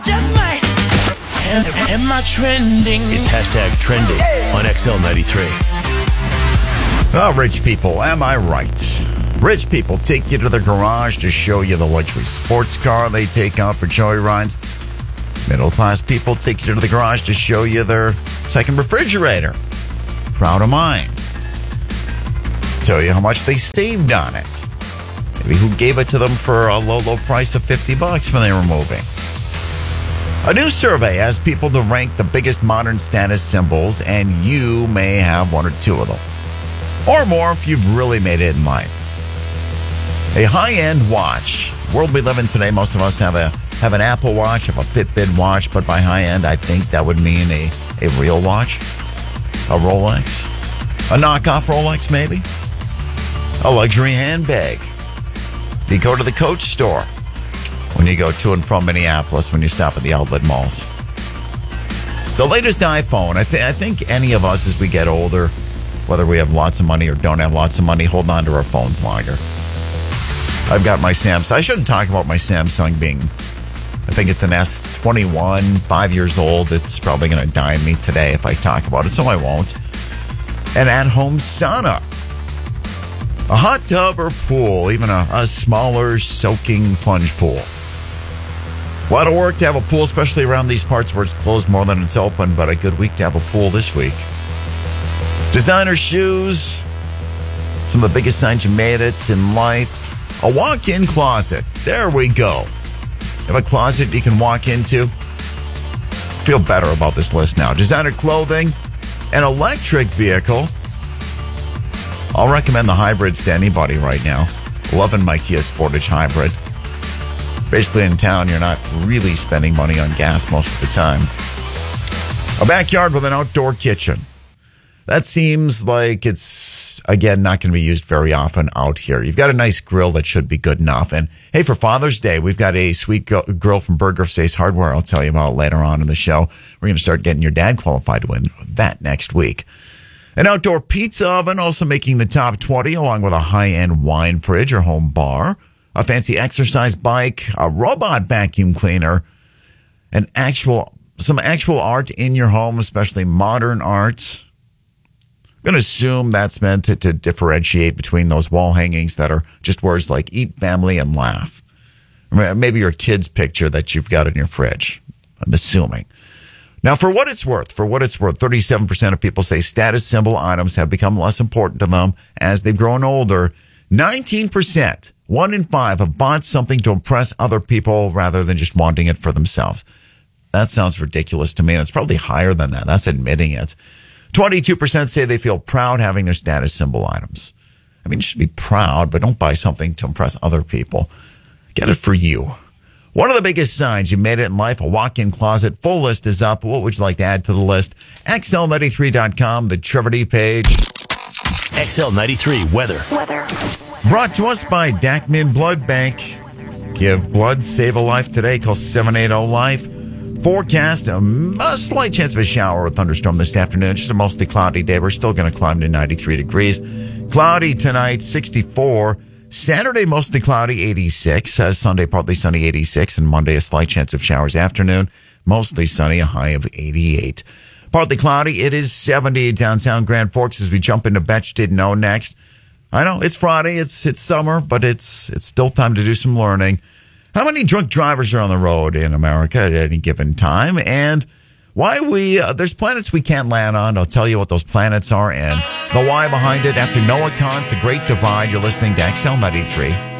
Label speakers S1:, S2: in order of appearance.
S1: Just might. Am I trending?
S2: It's hashtag trending on XL93.
S3: Oh, rich people, am I right? Rich people take you to their garage to show you the luxury sports car they take out for joyrides. Middle-class people take you to the garage to show you their second refrigerator. Proud of mine. Tell you how much they saved on it. Maybe who gave it to them for a low price of $50 when they were moving. A new survey asks people to rank the biggest modern status symbols, and you may have one or two of them. Or more if you've really made it in life. A high-end watch. World we live in today, most of us have an Apple Watch, have a Fitbit watch, but by high-end, I think that would mean a real watch, a Rolex, a knockoff Rolex maybe, a luxury handbag. You go to the Coach store when you go to and from Minneapolis, when you stop at the outlet malls. The latest iPhone, I think any of us as we get older, whether we have lots of money or don't have lots of money, hold on to our phones longer. I've got my Samsung. I shouldn't talk about my Samsung being, I think it's an S21, 5 years old. It's probably going to die on me today if I talk about it, so I won't. An at-home sauna. A hot tub or pool, even a smaller soaking plunge pool. A lot of work to have a pool, especially around these parts where it's closed more than it's open, but a good week to have a pool this week. Designer shoes. Some of the biggest signs you made it in life. A walk-in closet. There we go. You have a closet you can walk into. Feel better about this list now. Designer clothing. An electric vehicle. I'll recommend the hybrids to anybody right now. Loving my Kia Sportage hybrid. Basically in town, you're not really spending money on gas most of the time. A backyard with an outdoor kitchen. That seems like it's, again, not going to be used very often out here. You've got a nice grill that should be good enough. And, hey, for Father's Day, we've got a sweet grill from Burger Face Hardware I'll tell you about later on in the show. We're going to start getting your dad qualified to win that next week. An outdoor pizza oven also making the top 20, along with a high-end wine fridge or home bar, a fancy exercise bike, a robot vacuum cleaner, some actual art in your home, especially modern art. I'm going to assume that's meant to differentiate between those wall hangings that are just words like eat, family, and laugh. Maybe your kid's picture that you've got in your fridge. I'm assuming. Now, for what it's worth, 37% of people say status symbol items have become less important to them as they've grown older. 19%, 1 in 5, have bought something to impress other people rather than just wanting it for themselves. That sounds ridiculous to me, and it's probably higher than that. That's admitting it. 22% say they feel proud having their status symbol items. I mean, you should be proud, but don't buy something to impress other people. Get it for you. One of the biggest signs you made it in life, a walk-in closet. Full list is up. What would you like to add to the list? XL93.com, the Trevor D page.
S2: XL93 weather.
S3: Brought to us by Dachman Blood Bank. Give blood, save a life today. Call 780-LIFE. Forecast, a slight chance of a shower or thunderstorm this afternoon. Just a mostly cloudy day. We're still going to climb to 93 degrees. Cloudy tonight, 64. Saturday, mostly cloudy, 86. Sunday, partly sunny, 86. And Monday, a slight chance of showers afternoon. Mostly sunny, a high of 88. Partly cloudy, it is 70 downtown Grand Forks as we jump into Bet You Didn't Know next. I know, it's Friday, it's summer, but it's still time to do some learning. How many drunk drivers are on the road in America at any given time? And why there's planets we can't land on. I'll tell you what those planets are and the why behind it after Noah Kahan's The Great Divide. You're listening to XL93.